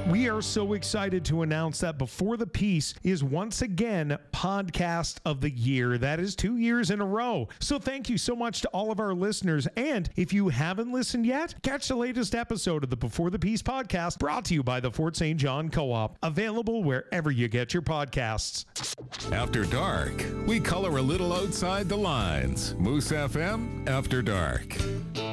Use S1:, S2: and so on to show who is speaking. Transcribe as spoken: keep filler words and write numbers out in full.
S1: We are so excited to announce that Before the Peace is once again Podcast of the Year. That is two years in a row. So thank you so much to all of our listeners. And if you haven't listened yet, catch the latest episode of the Before the Peace podcast, brought to you by the Fort Saint John Co-op, available wherever you get your podcasts.
S2: After dark, we color a little outside the lines. Moose F M After Dark.